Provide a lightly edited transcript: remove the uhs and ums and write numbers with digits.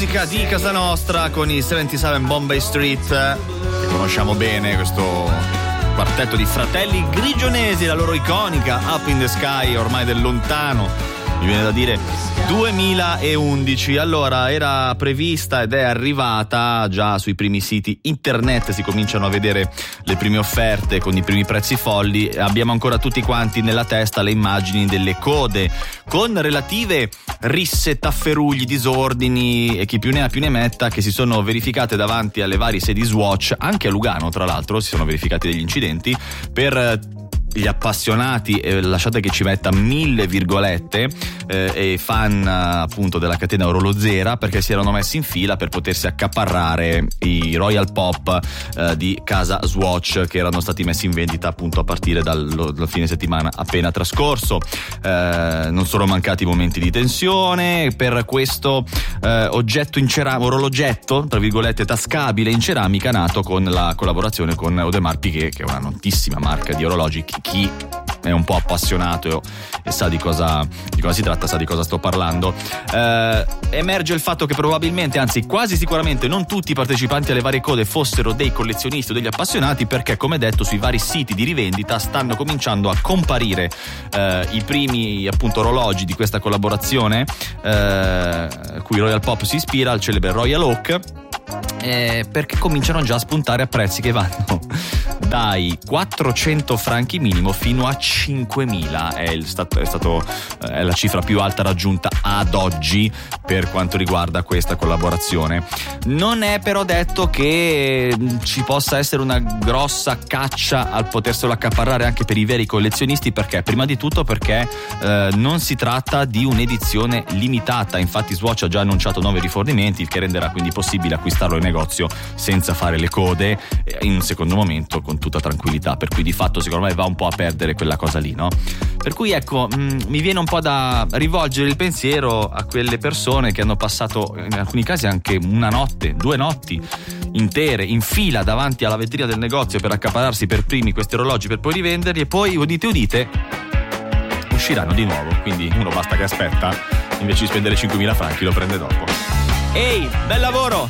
musica di casa nostra con i 77 Bombay Street, che conosciamo bene, questo quartetto di fratelli grigionesi, la loro iconica Up in the Sky, ormai del lontano, mi viene da dire 2011. Allora, era prevista ed è arrivata già sui primi siti internet, si cominciano a vedere le prime offerte con i primi prezzi folli. Abbiamo ancora tutti quanti nella testa le immagini delle code con relative risse, tafferugli, disordini e chi più ne ha più ne metta, che si sono verificate davanti alle varie sedi Swatch. Anche a Lugano, tra l'altro, si sono verificati degli incidenti. Per gli appassionati, lasciate che ci metta 1000 virgolette, e fan appunto della catena Orologera, perché si erano messi in fila per potersi accaparrare i Royal Pop di casa Swatch, che erano stati messi in vendita appunto a partire dal fine settimana appena trascorso. Non sono mancati momenti di tensione per questo oggetto in ceramica, orologetto tra virgolette tascabile in ceramica, nato con la collaborazione con Audemars Piguet, che è una notissima marca di orologi. Chi è un po' appassionato e sa di cosa si tratta, sa di cosa sto parlando. Emerge il fatto che probabilmente, anzi quasi sicuramente, non tutti i partecipanti alle varie code fossero dei collezionisti o degli appassionati, perché, come detto, sui vari siti di rivendita stanno cominciando a comparire i primi appunto orologi di questa collaborazione, cui Royal Pop si ispira al celebre Royal Oak, perché cominciano già a spuntare a prezzi che vanno dai 400 franchi minimo fino a 5.000. È la cifra più alta raggiunta ad oggi per quanto riguarda questa collaborazione. Non è però detto che ci possa essere una grossa caccia al poterselo accaparrare anche per i veri collezionisti, perché prima di tutto perché non si tratta di un'edizione limitata. Infatti Swatch ha già annunciato nuovi rifornimenti, il che renderà quindi possibile acquistarlo in negozio senza fare le code in un secondo momento, con tutta tranquillità, per cui di fatto secondo me va un po' a perdere quella cosa lì, no? Per cui ecco, mi viene un po' da rivolgere il pensiero a quelle persone che hanno passato in alcuni casi anche una notte, 2 notti intere in fila davanti alla vetrina del negozio per accaparrarsi per primi questi orologi per poi rivenderli, e poi udite usciranno di nuovo, quindi uno basta che aspetta, invece di spendere 5.000 franchi lo prende dopo. Ehi, bel lavoro!